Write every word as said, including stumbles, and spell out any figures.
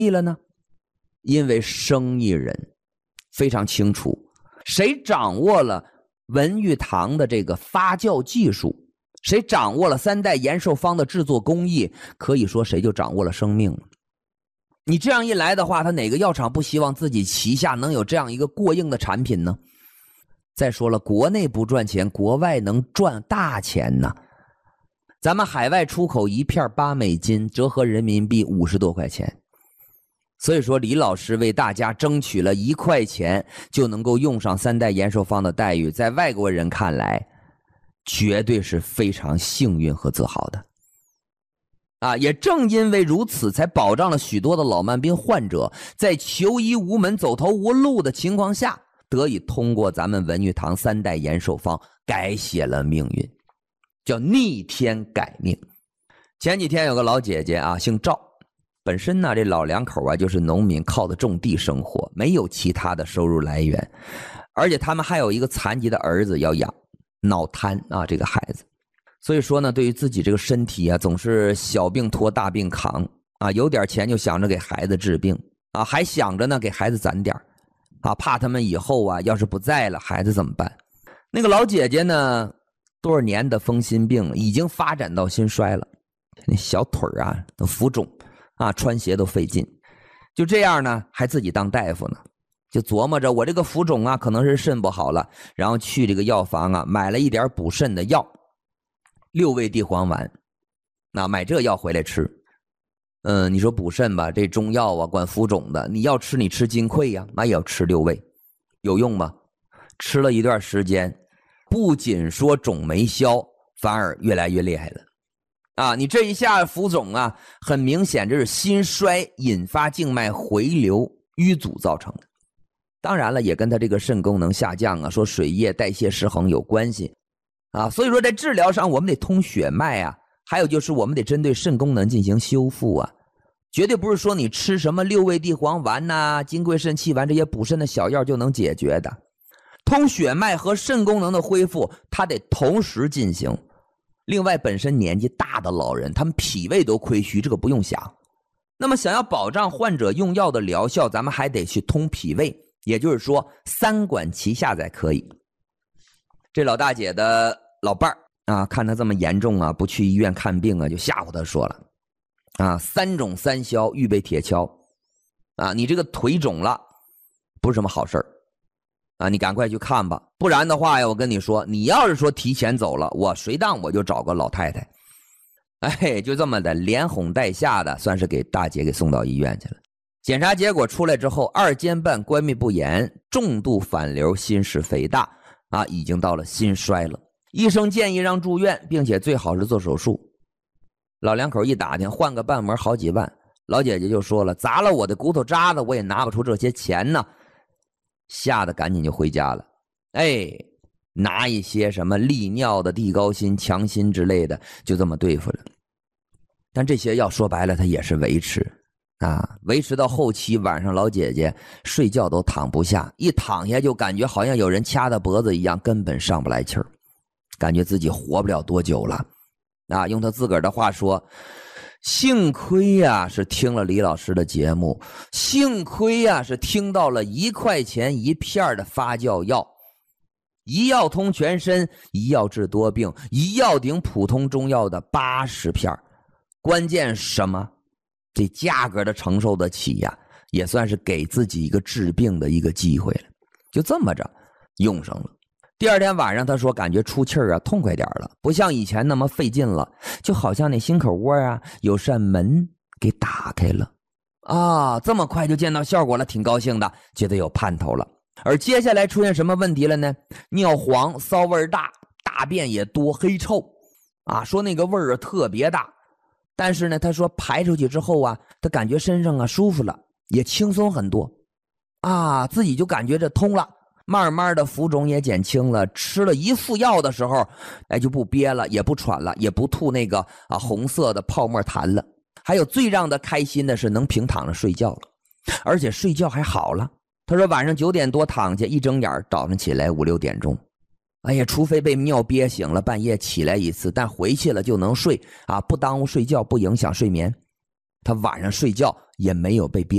意了呢？因为生意人非常清楚，谁掌握了文玉堂的这个发酵技术，谁掌握了三代延寿方的制作工艺，可以说谁就掌握了生命了。你这样一来的话，他哪个药厂不希望自己旗下能有这样一个过硬的产品呢？再说了，国内不赚钱，国外能赚大钱呢。咱们海外出口一片八美金，折合人民币五十多块钱。所以说李老师为大家争取了一块钱就能够用上三代延寿方的待遇，在外国人看来绝对是非常幸运和自豪的啊！也正因为如此，才保障了许多的老慢病患者在求医无门走投无路的情况下，得以通过咱们文玉堂三代延寿方改写了命运，叫逆天改命。前几天有个老姐姐啊，姓赵，本身呢这老两口啊就是农民，靠着种地生活，没有其他的收入来源，而且他们还有一个残疾的儿子要养，脑瘫啊这个孩子。所以说呢，对于自己这个身体啊，总是小病拖大病扛啊，有点钱就想着给孩子治病啊，还想着呢给孩子攒点啊，怕他们以后啊要是不在了，孩子怎么办？那个老姐姐呢，多少年的风心病已经发展到心衰了，那小腿啊都浮肿啊，穿鞋都费劲。就这样呢，还自己当大夫呢，就琢磨着我这个浮肿啊，可能是肾不好了，然后去这个药房啊买了一点补肾的药，六味地黄丸，那买这药回来吃。嗯，你说补肾吧，这中药啊管浮肿的，你要吃你吃金匮呀，那也要吃六味，有用吗？吃了一段时间，不仅说肿没消，反而越来越厉害了。啊，你这一下浮肿啊，很明显这是心衰引发静脉回流淤阻造成的。当然了，也跟他这个肾功能下降啊，说水液代谢失衡有关系啊。所以说在治疗上我们得通血脉啊，还有就是我们得针对肾功能进行修复啊，绝对不是说你吃什么六味地黄丸呐、金匮肾气丸这些补肾的小药就能解决的。通血脉和肾功能的恢复，它得同时进行。另外，本身年纪大的老人，他们脾胃都亏虚，这个不用想。那么想要保障患者用药的疗效，咱们还得去通脾胃，也就是说三管齐下才可以。这老大姐的老伴儿啊，看他这么严重啊，不去医院看病啊，就吓唬他说了啊，三肿三消，预备铁锹啊，你这个腿肿了，不是什么好事儿啊，你赶快去看吧，不然的话呀，我跟你说，你要是说提前走了，我谁当我就找个老太太，哎，就这么的连哄带吓的，算是给大姐给送到医院去了。检查结果出来之后，二尖瓣关闭不严，重度反流，心室肥大啊，已经到了心衰了。医生建议让住院，并且最好是做手术。老两口一打听，换个瓣膜好几万，老姐姐就说了，砸了我的骨头渣子，我也拿不出这些钱呢。吓得赶紧就回家了，哎，拿一些什么利尿的、地高辛、强心之类的，就这么对付了。但这些药说白了，它也是维持啊，维持到后期晚上，老姐姐睡觉都躺不下，一躺下就感觉好像有人掐她脖子一样，根本上不来气儿，感觉自己活不了多久了啊。用她自个儿的话说，幸亏呀、啊、是听了李老师的节目，幸亏呀、啊、是听到了一块钱一片的发酵药，一药通全身，一药治多病，一药顶普通中药的八十片。关键是什么？这价格的承受得起呀，也算是给自己一个治病的一个机会了。就这么着用上了。第二天晚上他说感觉出气儿啊痛快点了，不像以前那么费劲了，就好像那心口窝啊有扇门给打开了啊，这么快就见到效果了，挺高兴的，觉得有盼头了。而接下来出现什么问题了呢？尿黄、骚味大，大便也多，黑臭啊，说那个味儿特别大。但是呢他说排出去之后啊，他感觉身上啊舒服了，也轻松很多啊，自己就感觉这通了，慢慢的浮肿也减轻了，吃了一副药的时候，哎，就不憋了，也不喘了，也不吐那个啊红色的泡沫痰了。还有最让他开心的是能平躺着睡觉了，而且睡觉还好了。他说晚上九点多躺下，一睁眼早上起来五六点钟，哎呀，除非被尿憋醒了，半夜起来一次，但回去了就能睡啊，不耽误睡觉，不影响睡眠。他晚上睡觉也没有被憋